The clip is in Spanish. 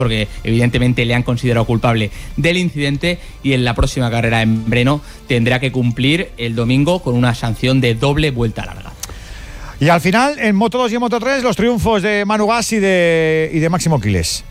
porque evidentemente le han considerado culpable del incidente, y en la próxima carrera en Brno tendrá que cumplir el domingo con una sanción de doble vuelta larga. Y al final, en Moto2 y en Moto3, los triunfos de Manu Gas y de Máximo Quílez.